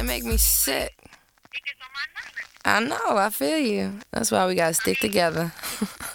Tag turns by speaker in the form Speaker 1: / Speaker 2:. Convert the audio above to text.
Speaker 1: That make me sick. I know, I feel you. That's why we gotta stick together.